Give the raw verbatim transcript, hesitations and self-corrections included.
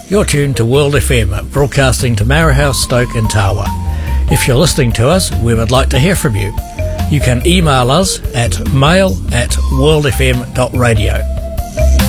You're tuned to World F M, broadcasting to Marahouse, Stoke and Tawa. If you're listening to us, we would like to hear from you. You can email us at mail at worldfm dot radio.